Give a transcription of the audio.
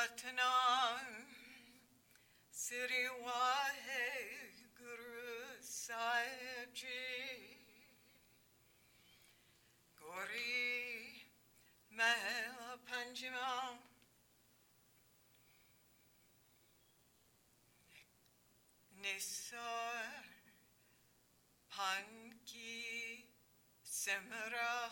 Satnam Sri Waheguru Sahib Ji Gauri Mahal Panjima Nisar Panki Simra